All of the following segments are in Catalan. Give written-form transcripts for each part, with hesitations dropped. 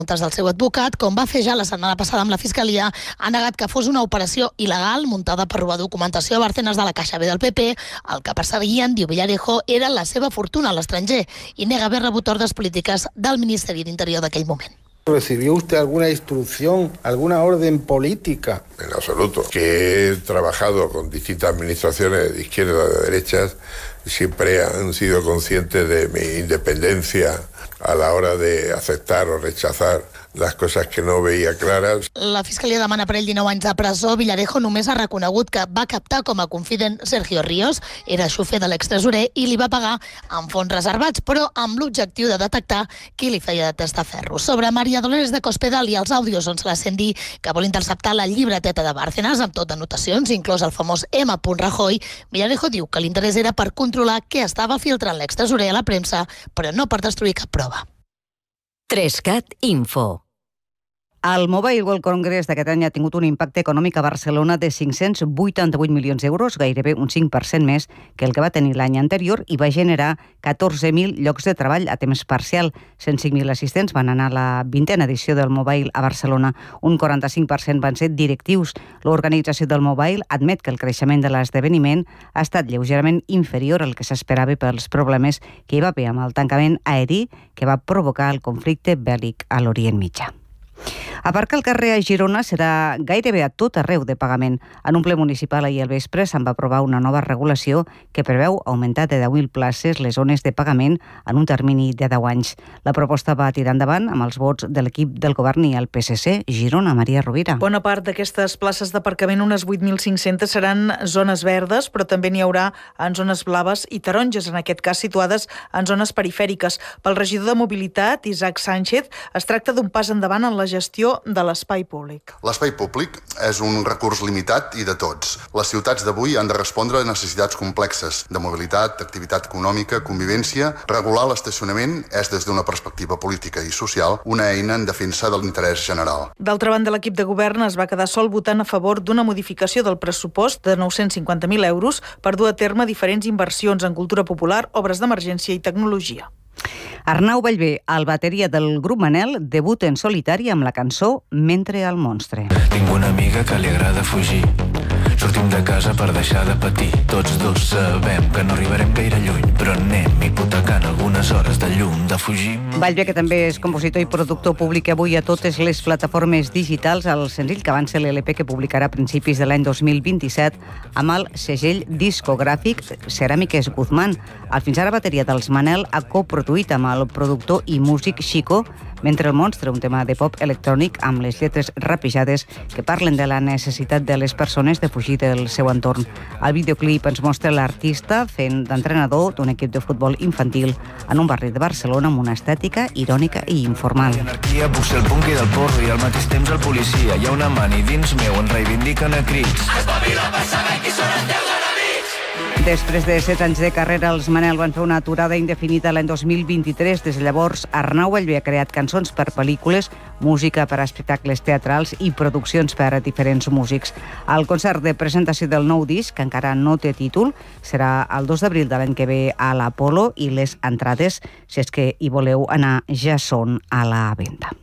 del seu advocat, com va fer ja la setmana passada amb la Fiscalia, ha negat que fos una operació il·legal muntada per robar documentació a Bárcenas de la Caixa B del PP. El que perseguien, diu Villarejo, era la seva fortuna a l'estranger i nega haver rebut ordres polítiques del Ministeri d'Interior d'aquell moment. ¿Recibió usted alguna instrucción, alguna orden política? En absoluto. Que he trabajado con distintas administraciones de izquierda y de derechas, siempre han sido conscientes de mi independencia a la hora de aceptar o rechazar les coses que no veia clares. La Fiscalia demana per ell 19 anys de presó. Villarejo només ha reconegut que va captar com a confident Sergio Ríos, era xofer de l'extresorer i li va pagar amb fons reservats, però amb l'objectiu de detectar qui li feia de testaferro. Sobre María Dolores de Cospedal i els àudios on se la sent dir que vol interceptar la llibreteta de Bárcenas amb tot anotacions, inclòs el famós M. Rajoy, Villarejo diu que l'interès era per controlar què estava filtrant l'extresorer a la premsa, però no per destruir cap prova. 3CAT Info. El Mobile World Congress d'aquest any ha tingut un impacte econòmic a Barcelona de 588 milions d'euros, gairebé un 5% més que el que va tenir l'any anterior, i va generar 14.000 llocs de treball a temps parcial. 105.000 assistents van anar a la 20a edició del Mobile a Barcelona. Un 45% van ser directius. L'organització del Mobile admet que el creixement de l'esdeveniment ha estat lleugerament inferior al que s'esperava pels problemes que hi va haver amb el tancament aeri que va provocar el conflicte bèl·lic a l'Orient Mitjà. Aparcar al carrer a Girona serà gairebé a tot arreu de pagament. En un ple municipal ahir al vespre se'n va aprovar una nova regulació que preveu augmentar de 10.000 places les zones de pagament en un termini de 10 anys. La proposta va tirar endavant amb els vots de l'equip del govern i el PSC. Girona, Maria Rovira. Bona part d'aquestes places d'aparcament, unes 8.500, seran zones verdes, però també n'hi haurà en zones blaves i taronges, en aquest cas situades en zones perifèriques. Pel regidor de Mobilitat, Isaac Sánchez, es tracta d'un pas endavant en la gestió de l'espai públic. L'espai públic és un recurs limitat i de tots. Les ciutats d'avui han de respondre a necessitats complexes de mobilitat, activitat econòmica, convivència. Regular l'estacionament és, des d'una perspectiva política i social, una eina en defensa de l'interès general. D'altra banda, l'equip de govern es va quedar sol votant a favor d'una modificació del pressupost de 950.000 euros per dur a terme diferents inversions en cultura popular, obres d'emergència i tecnologia. Arnau Bellver, el bateria del grup Manel, debuta en solitari amb la cançó Mentre el monstre. Tinc una amiga que li agrada fugir. Sortim de casa per deixar de patir. Tots dos sabem que no arribarem gaire lluny, però anem hipotecant algunes hores de llum de fugir. Bellver, que també és compositor i productor, publica avui a totes les plataformes digitals el senzill que avança l'LP que publicarà a principis de l'any 2027 amb el segell discogràfic Ceràmiques Guzmán. El fins ara bateria dels Manel ha coproduït amb el productor i músic Chico Mentre el monstre, un tema de pop electrònic amb les lletres rapejades que parlen de la necessitat de les persones de fugir del seu entorn. El videoclip ens mostra l'artista fent d'entrenador d'un equip de futbol infantil en un barri de Barcelona amb una estètica irònica i informal. L'anarquia puc ser el punky del porro i al mateix temps el policia. Hi ha una mani dins meu, en reivindiquen a crits. Espavila per saber qui són els teus enemics! Després de 7 anys de carrera, els Manel van fer una aturada indefinida l'any 2023. Des de llavors, Arnau Bellver ha creat cançons per pel·lícules, música per a espectacles teatrals i produccions per a diferents músics. El concert de presentació del nou disc, que encara no té títol, serà el 2 d'abril de l'any que ve a l'Apolo i les entrades, si és que hi voleu anar, ja són a la venda.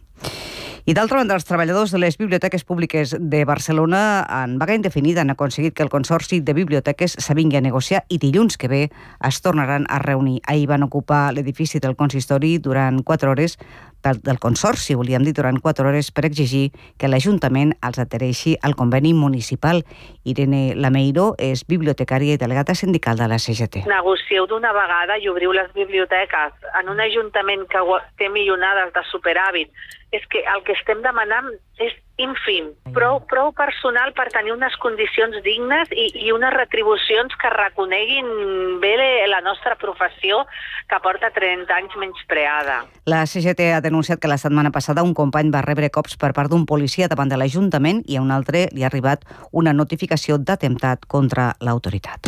I d'altra banda, els treballadors de les biblioteques públiques de Barcelona en vaga indefinida han aconseguit que el Consorci de Biblioteques s'avingui a negociar i dilluns que ve es tornaran a reunir. Ahir van ocupar l'edifici del consistori durant 4 hores, del Consorci, volíem dir, durant 4 hores per exigir que l'Ajuntament els adhereixi al conveni municipal. Irene Lameiro és bibliotecària i delegada sindical de la CGT. Negocieu d'una vegada i obriu les biblioteques en un ajuntament que té milionades de superàvit. És que el que estem demanant és ínfim, prou personal per tenir unes condicions dignes i unes retribucions que reconeguin bé la nostra professió, que porta 30 anys menyspreada. La CGT ha denunciat que la setmana passada un company va rebre cops per part d'un policia davant de l'Ajuntament i a un altre li ha arribat una notificació d'atemptat contra l'autoritat.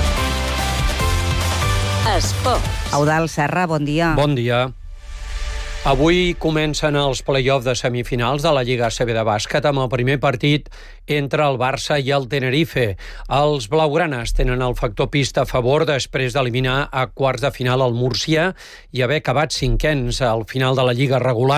Esport. Eudald Serra, bon dia. Bon dia. Avui comencen els play-offs de semifinals de la Lliga ACB de bàsquet amb el primer partit entre el Barça i el Tenerife. Els blaugranes tenen el factor pista a favor després d'eliminar a quarts de final el Múrcia i haver acabat cinquens al final de la Lliga regular.